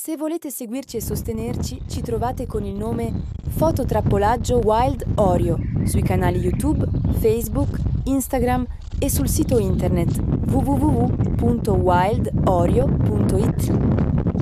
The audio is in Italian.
Se volete seguirci e sostenerci, ci trovate con il nome Fototrappolaggio Wild Oreo sui canali YouTube, Facebook, Instagram e sul sito internet www.wildoreo.it.